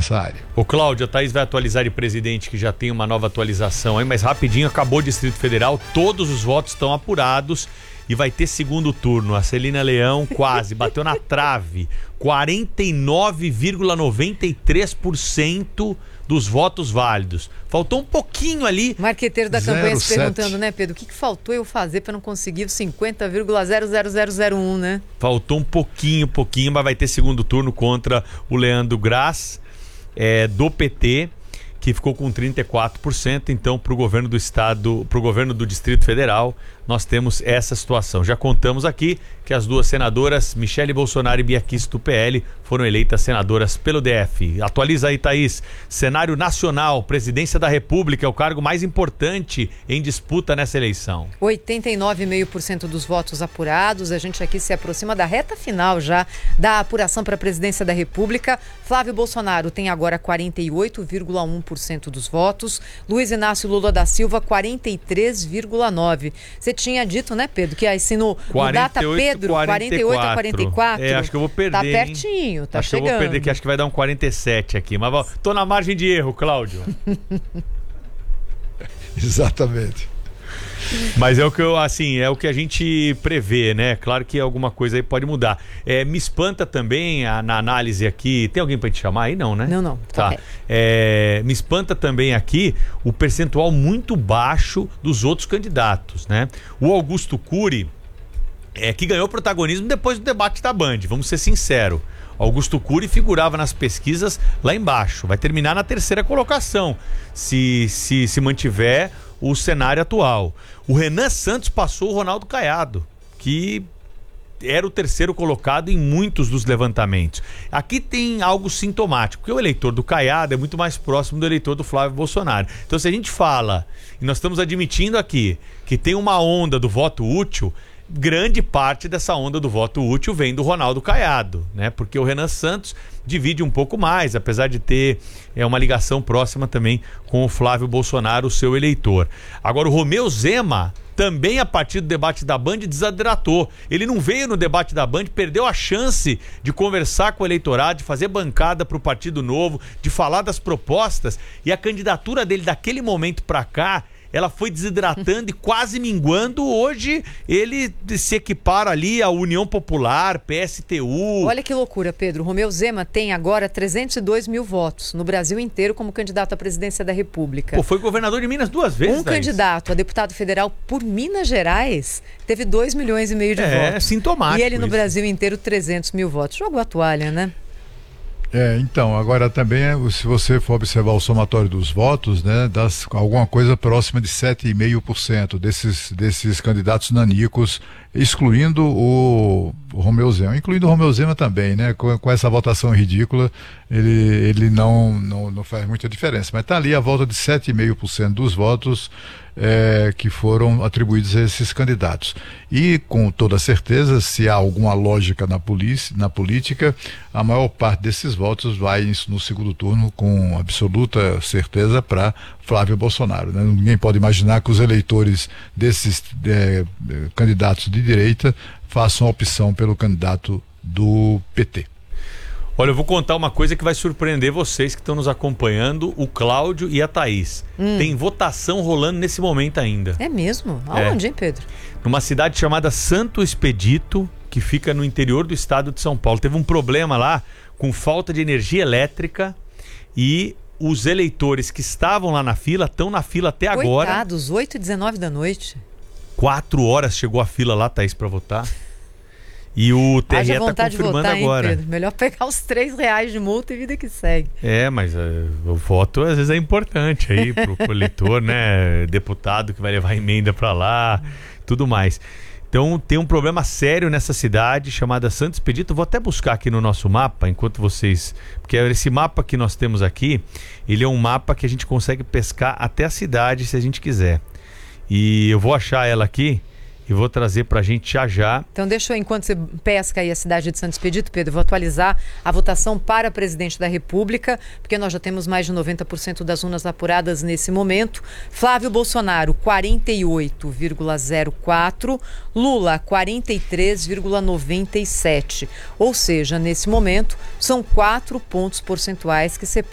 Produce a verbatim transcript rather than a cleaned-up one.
nessa área. Ô Cláudio, a Thaís vai atualizar de presidente, que já tem uma nova atualização aí, mas rapidinho, acabou o Distrito Federal, todos os votos estão apurados e vai ter segundo turno. A Celina Leão quase bateu na trave, quarenta e nove vírgula noventa e três por cento dos votos válidos. Faltou um pouquinho ali. Marqueteiro da campanha se sete. perguntando, né, Pedro, o que, que faltou eu fazer para não conseguir os cinquenta vírgula zero zero zero zero um, né? Faltou um pouquinho, pouquinho, mas vai ter segundo turno contra o Leandro Graz, é, do P T, que ficou com trinta e quatro por cento. Então, para o governo do estado, para o governo do Distrito Federal, nós temos essa situação. Já contamos aqui que as duas senadoras, Michele Bolsonaro e Bia Kicis, do P L, foram eleitas senadoras pelo D F. Atualiza aí, Thaís. Cenário nacional, presidência da República é o cargo mais importante em disputa nessa eleição. oitenta e nove vírgula cinco por cento dos votos apurados. A gente aqui se aproxima da reta final já da apuração para a presidência da República. Flávio Bolsonaro tem agora quarenta e oito vírgula um por cento dos votos. Luiz Inácio Lula da Silva, quarenta e três vírgula nove por cento. Você tinha dito, né, Pedro, que aí se no, no Data Pedro, quarenta e oito a quarenta e quatro. É, acho que eu vou perder. Tá pertinho, tá acho chegando. que eu vou perder, que acho que vai dar um quarenta e sete aqui. Mas ó, tô na margem de erro, Cláudio. Exatamente. Mas é o que eu, assim, é o que a gente prevê, né? Claro que alguma coisa aí pode mudar. É, me espanta também a, na análise aqui. Tem alguém para te chamar aí? Não, né? Não, não. Tá. Okay. É, me espanta também aqui o percentual muito baixo dos outros candidatos, né? O Augusto Cury, é, que ganhou protagonismo depois do debate da Band, vamos ser sinceros. Augusto Cury figurava nas pesquisas lá embaixo. Vai terminar na terceira colocação, se se, se mantiver o cenário atual. O Renan Santos passou o Ronaldo Caiado, que era o terceiro colocado em muitos dos levantamentos. Aqui tem algo sintomático, porque o eleitor do Caiado é muito mais próximo do eleitor do Flávio Bolsonaro. Então, se a gente fala, e nós estamos admitindo aqui, que tem uma onda do voto útil, grande parte dessa onda do voto útil vem do Ronaldo Caiado, né? Porque o Renan Santos divide um pouco mais, apesar de ter é, uma ligação próxima também com o Flávio Bolsonaro, o seu eleitor. Agora, o Romeu Zema também, a partir do debate da Band, desidratou. Ele não veio no debate da Band, perdeu a chance de conversar com o eleitorado, de fazer bancada para o Partido Novo, de falar das propostas, e a candidatura dele daquele momento para cá, ela foi desidratando e quase minguando. Hoje ele se equipara ali à União Popular, P S T U. Olha que loucura, Pedro. Romeu Zema tem agora trezentos e dois mil votos no Brasil inteiro como candidato à presidência da República. Pô, foi governador de Minas duas vezes, Um Thaís. candidato a deputado federal por Minas Gerais teve dois milhões e meio de é, votos. É sintomático. E ele no isso. Brasil inteiro trezentos mil votos. Jogou a toalha, né? É, então, agora também, se você for observar o somatório dos votos, né, das, alguma coisa próxima de sete vírgula cinco por cento desses, desses candidatos nanicos, excluindo o, o Romeu Zema, incluindo o Romeu Zema também, né, com, com essa votação ridícula, ele, ele não, não, não faz muita diferença, mas está ali a volta de sete vírgula cinco por cento dos votos é, que foram atribuídos a esses candidatos. E com toda certeza, se há alguma lógica na, polícia, na política, a maior parte desses votos vai no segundo turno com absoluta certeza para Flávio Bolsonaro, né? Ninguém pode imaginar que os eleitores desses é, candidatos de direita façam a opção pelo candidato do P T. Olha, eu vou contar uma coisa que vai surpreender vocês que estão nos acompanhando, o Cláudio e a Thaís. Hum. Tem votação rolando nesse momento ainda. É mesmo? Aonde, é. hein, Pedro? Numa cidade chamada Santo Expedito, que fica no interior do estado de São Paulo. Teve um problema lá com falta de energia elétrica e os eleitores que estavam lá na fila estão na fila até Coitados, agora. Coitados, oito e dezenove da noite. Quatro horas chegou a fila lá, Thaís, para votar. E o T R E está confirmando votar, agora. Hein, Pedro? Melhor pegar os três reais de multa e vida que segue. É, mas uh, o voto às vezes é importante aí pro, pro eleitor, né? Deputado que vai levar emenda para lá, tudo mais. Então tem um problema sério nessa cidade chamada Santo Expedito. Vou até buscar aqui no nosso mapa, enquanto vocês... Porque esse mapa que nós temos aqui, ele é um mapa que a gente consegue pescar até a cidade se a gente quiser. E eu vou achar ela aqui e vou trazer pra gente já já. Então deixa eu, enquanto você pesca aí a cidade de Santo Expedito, Pedro, vou atualizar a votação para presidente da República, porque nós já temos mais de noventa por cento das urnas apuradas nesse momento. Flávio Bolsonaro, quarenta e oito vírgula zero quatro, Lula, quarenta e três vírgula noventa e sete. Ou seja, nesse momento, são quatro pontos percentuais que separam